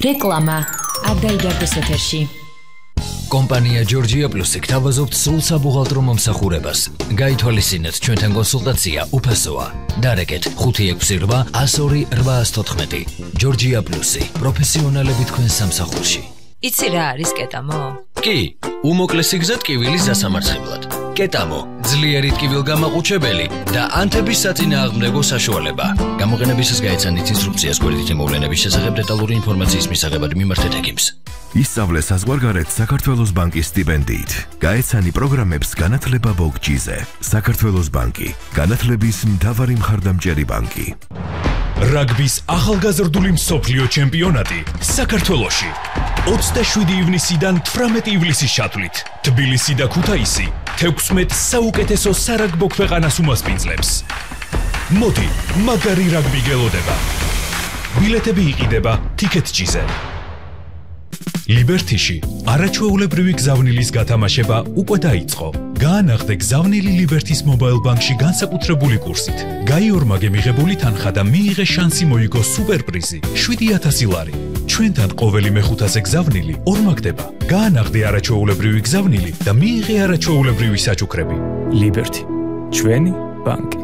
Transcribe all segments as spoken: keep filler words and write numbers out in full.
რეკლამა არ დაიდარდეს ეთერში. კომპანია Georgia Plus-ი გთავაზობთ სრულ საბუღალტრო მომსახურებას. გაითვალისწინეთ ჩვენთან კონსულტაცია უფასოა. დარეკეთ ხუთი ექვსი რვა ათას ორი რვაას თოთხმეტი. Georgia Plus-ი პროფესიონალები თქვენ სამსახურში. იცი რა არის კეტამო? კი, უმოკლესი გზა ტკივილის დასამარცხებლად. კეტამო, ძლიერი ტკივილგამაყუჩებელი და ანთების საწინააღმდეგო საშუალება. გამოყენებისას გაეცანით ინსტრუქციას გვერდითი მოვლენების შესახებ დეტალური ინფორმაციის მისაღებად მიმართეთ ექიმს. ისწავლე საზღვარგარეთ საქართველოს ბანკის სტიპენდიით. გაეცანი პროგრამებს განათლება ბოგჯიზე. საქართველოს ბანკი, განათლების მთავარი მხარდამჭერი ბანკი. რაგბის ახალგაზრდული მსოფლიო ჩემპიონატი საქართველოში. ოცდაშვიდი ივნისიდან თვრამეტი ივლისის ჩათვლით. თბილისი და ქუთაისი თექვსმეტ საუკეთესო სარაგბო ქვეყანას უმასპინძლებს. მოდი, მაგარი რაგბი გელოდება. ბილეთები იყიდება TicketJet-ზე. ლიბერთიში არაჩვეულებრივი გზავნილის გათამაშება უკვე დაიწყო. გაანახდე გზავნილი ლიბერთის მობაილ ბანკში განსაკუთრებული კურსით. გაიორმაგე მიღებული თანხა და მიიღე შანსი მოიგო სუპერპრიზი შვიდი ათასი ლარი. ჩვენთან ყოველი მეხუთასე გზავნილი ორმაგდება. გაანახდე არაჩვეულებრივი გზავნილი და მიიღე არაჩვეულებრივი საჩუქრები. ლიბერთი, ჩვენი ბანკი.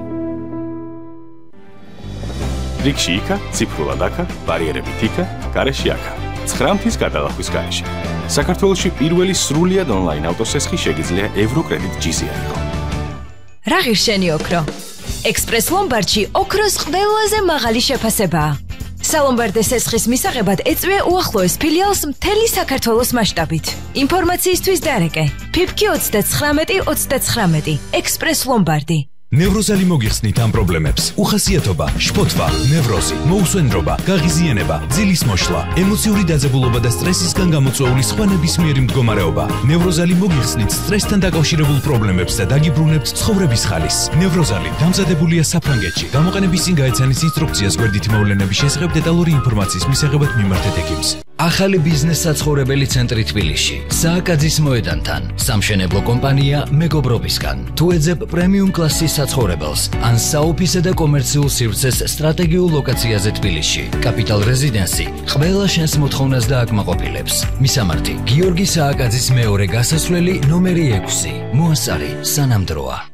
რიგში იქა, ციფრულად აქა, ბარიერებით იქა, გარეში აქა. ცხრამთის გადალახვის გარეშე. საქართველოში პირველი სრულიად ონლაინ ავტოსესხი შეგიძლია ევროკრედიტ ჯი-ზე აიღო. რა ღირსშენი ოქრო? ექსპრეს ლომბარდში ოქროს ყველაზე მაღალი შეფასებაა. სალომბარდე სესხის მისაღებად ეწვია უახლოეს ფილიალს მთელი საქართველოს მასშტაბით. ინფორმაციისთვის დარეკე ფიფკი ოცდაცხრამეტი ოცდაცხრამეტი ექსპრეს ლომბარდი. ნევროზალი მოგიხსნით ამ პრობლემებს. უხასიათობა, შფოთვა, ნევროზი, მოუსვენრობა, გაღიზიანება, ძილის მოშლა, ემოციური დაძაბულობა და სტრესისგან გამოწვეული სხვა ნებისმიერი მდგომარეობა. ნევროზალი მოგიხსნით სტრესთან დაკავშირებულ პრობლემებს და დაგიბრუნებთ ცხოვრების ხალისს. ნევროზალი დამზადებულია საფრანგეთში. გამოყენების წინ გაეცანის ინსტრუქციას გვერდითი მოვლენების შესახებ დეტალური ინფორმაციის მისაღებად მიმართეთ ექიმს. ახალი ბიზნეს საცხოვრებელი ცენტრი თბილისში. სააკაძის მოედანთან. სამშენებლო კომპანია მეგობრობისგან. თუ ეძებ პრემიუმ კლასის საცხოვრებელს ან საოფისე და კომერციულ სივრცეს სტრატეგიულ ლოკაციაზე თბილისში. კაპიტალ რეზიდენსი ყველა შენს მოთხოვნას დააკმაყოფილებს. მისამართი: გიორგი სააკაძის მეორე გასასვლელი ნომერი ექვსი. მოასწარი სანამ დროა.